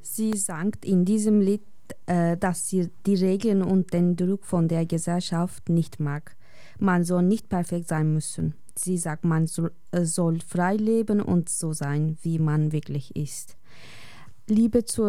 Sie sagt in diesem Lied, dass sie die Regeln und den Druck von der Gesellschaft nicht mag. Man soll nicht perfekt sein müssen. Sie sagt, man soll frei leben und so sein, wie man wirklich ist. Liebe